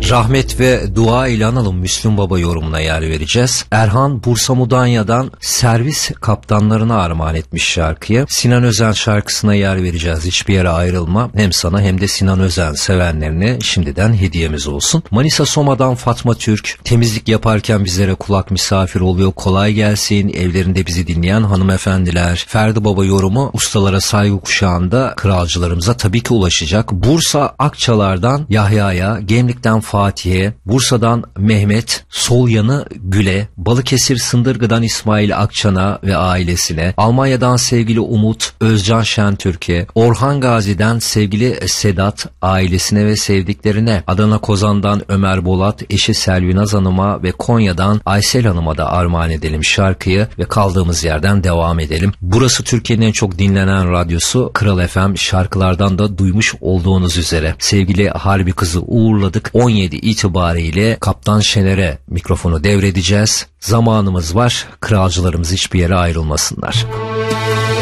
Rahmet ve dua ile analım Müslüm Baba yorumuna yer vereceğiz. Erhan Bursa Mudanya'dan servis kaptanlarına armağan etmiş şarkıyı. Sinan Özen şarkısına yer vereceğiz. Hiçbir yere ayrılma. Hem sana hem de Sinan Özen sevenlerine şimdiden hediyemiz olsun. Manisa Soma'dan Fatma Türk, temizlik yaparken bizlere kulak misafir oluyor. Kolay gelsin. Evlerinde bizi dinleyen hanımefendiler. Ferdi Baba yorumu ustalara saygı kuşağında kralcılarımıza tabii ki ulaşacak. Bursa Akçalar'dan Yahya'ya, Gemlik'ten Fatih'e, Bursa'dan Mehmet, sol yanı Gül'e, Balıkesir Sındırgı'dan İsmail Akçan'a ve ailesine, Almanya'dan sevgili Umut, Özcan Şentürk'e, Orhan Gazi'den sevgili Sedat, ailesine ve sevdiklerine, Adana Kozan'dan Ömer Bolat, eşi Selvinaz Hanım'a ve Konya'dan Aysel Hanım'a da armağan edelim şarkıyı ve kaldığımız yerden devam edelim. Burası Türkiye'nin en çok dinlenen radyosu Kral FM, şarkılardan da duymuş olduğunuz üzere. Sevgili Harbi Kız'ı uğurladık. 17 itibariyle Kaptan Şener'e mikrofonu devredeceğiz. Zamanımız var. Kralcılarımız hiçbir yere ayrılmasınlar.